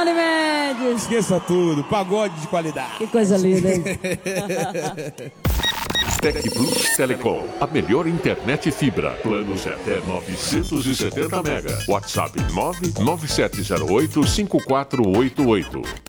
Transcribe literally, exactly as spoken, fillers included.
Mendes. Esqueça tudo, pagode de qualidade. Que coisa linda, hein? Tec Plus Telecom, a melhor internet fibra. Planos até novecentos e setenta mega. WhatsApp nove nove sete zero oito cinco quatro oito oito.